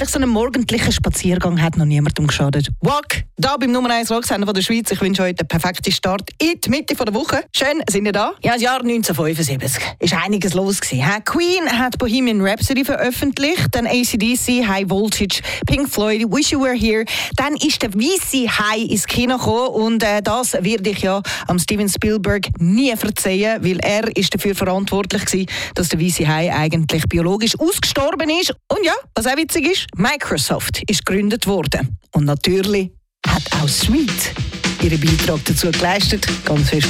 eigentlich so einen morgendlichen Spaziergang hat noch niemandem geschadet. Wack, da beim Nummer 1 Rocksender von der Schweiz. Ich wünsche euch den perfekten Start in die Mitte der Woche. Schön, sind ihr da? Ja, das Jahr 1975 ist einiges los gewesen. Queen hat Bohemian Rhapsody veröffentlicht, dann AC/DC, High Voltage, Pink Floyd, Wish You Were Here. Dann ist der Weisse Hai ins Kino gekommen und das werde ich ja am Steven Spielberg nie verzeihen, weil er ist dafür verantwortlich gewesen, dass der Weisse Hai eigentlich biologisch ausgestorben ist. Und ja, was auch witzig ist, Microsoft ist gegründet worden. Und natürlich hat auch Sweet ihren Beitrag dazu geleistet. Ganz fest